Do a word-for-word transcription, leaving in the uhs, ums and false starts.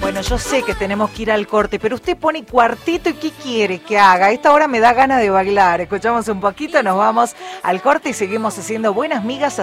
Bueno, yo sé que tenemos que ir al corte, pero usted pone cuartito y ¿qué quiere que haga? A esta hora me da ganas de bailar. Escuchamos un poquito, nos vamos al corte y seguimos haciendo buenas migas.